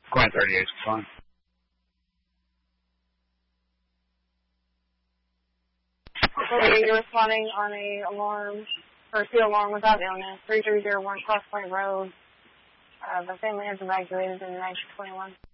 Going 38 is fine. Okay, you're responding on a alarm, or two alarm without illness, 3301 Cross Point Road. The family has evacuated in 1921.